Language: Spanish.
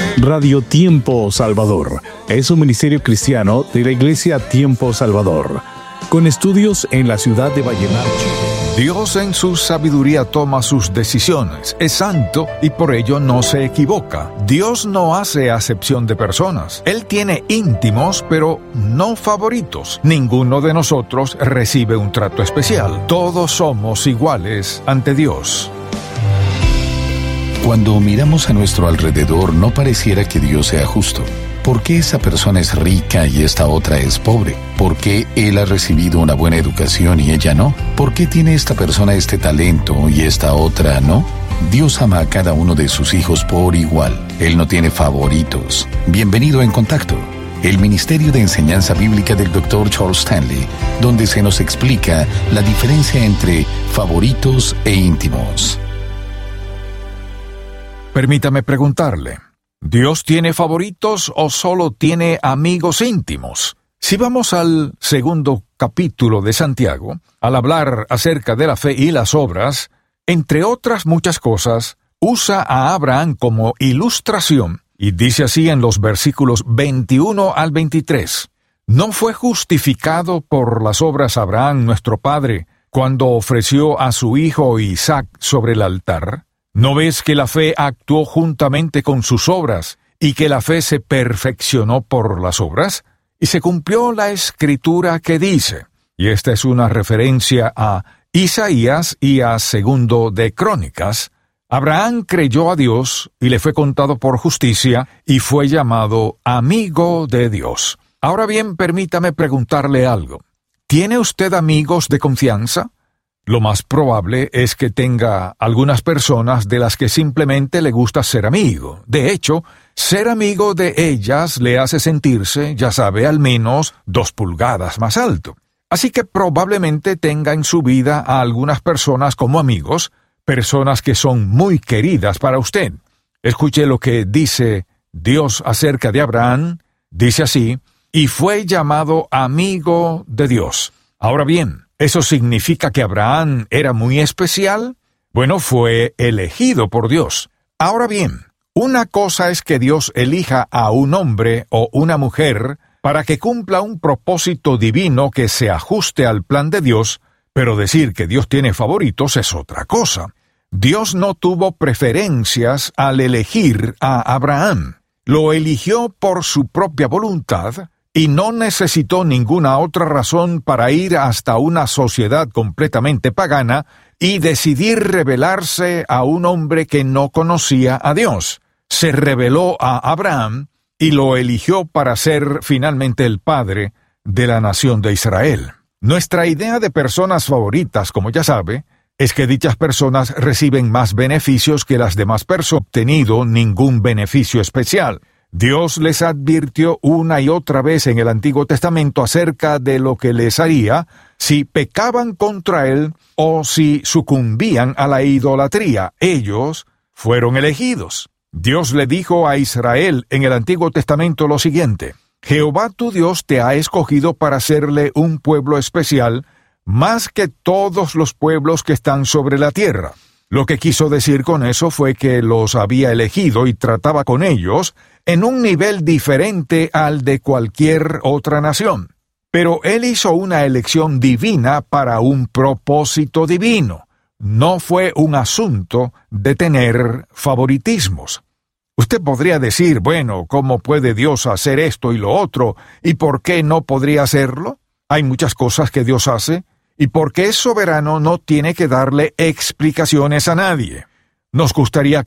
Radio Tiempo Salvador es un ministerio cristiano de la Iglesia Tiempo Salvador, con estudios en la ciudad de Vallenar, Chile. Dios en su sabiduría toma sus decisiones, es santo y por ello no se equivoca. Dios no hace acepción de personas. Él tiene íntimos, pero no favoritos. Ninguno de nosotros recibe un trato especial. Todos somos iguales ante Dios. Cuando miramos a nuestro alrededor, no pareciera que Dios sea justo. ¿Por qué esa persona es rica y esta otra es pobre? ¿Por qué él ha recibido una buena educación y ella no? ¿Por qué tiene esta persona este talento y esta otra no? Dios ama a cada uno de sus hijos por igual. Él no tiene favoritos. Bienvenido a En Contacto, el Ministerio de Enseñanza Bíblica del Dr. Charles Stanley, donde se nos explica la diferencia entre favoritos e íntimos. Permítame preguntarle, ¿Dios tiene favoritos o solo tiene amigos íntimos? Si vamos al segundo capítulo de Santiago, al hablar acerca de la fe y las obras, entre otras muchas cosas, usa a Abraham como ilustración y dice así en los versículos 21 al 23. ¿No fue justificado por las obras Abraham nuestro padre cuando ofreció a su hijo Isaac sobre el altar? ¿No ves que la fe actuó juntamente con sus obras, y que la fe se perfeccionó por las obras? Y se cumplió la escritura que dice, y esta es una referencia a Isaías y a 2 de Crónicas, Abraham creyó a Dios, y le fue contado por justicia, y fue llamado amigo de Dios. Ahora bien, permítame preguntarle algo. ¿Tiene usted amigos de confianza? Lo más probable es que tenga algunas personas de las que simplemente le gusta ser amigo. De hecho, ser amigo de ellas le hace sentirse, ya sabe, al menos 2 pulgadas más alto. Así que probablemente tenga en su vida a algunas personas como amigos, personas que son muy queridas para usted. Escuche lo que dice Dios acerca de Abraham. Dice así, y fue llamado amigo de Dios. Ahora bien, ¿eso significa que Abraham era muy especial? Bueno, fue elegido por Dios. Ahora bien, una cosa es que Dios elija a un hombre o una mujer para que cumpla un propósito divino que se ajuste al plan de Dios, pero decir que Dios tiene favoritos es otra cosa. Dios no tuvo preferencias al elegir a Abraham. Lo eligió por su propia voluntad, y no necesitó ninguna otra razón para ir hasta una sociedad completamente pagana y decidir revelarse a un hombre que no conocía a Dios. Se reveló a Abraham y lo eligió para ser finalmente el padre de la nación de Israel. Nuestra idea de personas favoritas, como ya sabe, es que dichas personas reciben más beneficios que las demás personas, obtenido ningún beneficio especial. Dios les advirtió una y otra vez en el Antiguo Testamento acerca de lo que les haría si pecaban contra Él o si sucumbían a la idolatría. Ellos fueron elegidos. Dios le dijo a Israel en el Antiguo Testamento lo siguiente: Jehová tu Dios te ha escogido para hacerle un pueblo especial, más que todos los pueblos que están sobre la tierra. Lo que quiso decir con eso fue que los había elegido y trataba con ellos en un nivel diferente al de cualquier otra nación. Pero Él hizo una elección divina para un propósito divino. No fue un asunto de tener favoritismos. Usted podría decir, bueno, ¿cómo puede Dios hacer esto y lo otro? ¿Y por qué no podría hacerlo? Hay muchas cosas que Dios hace, y porque es soberano no tiene que darle explicaciones a nadie. Nos gustaría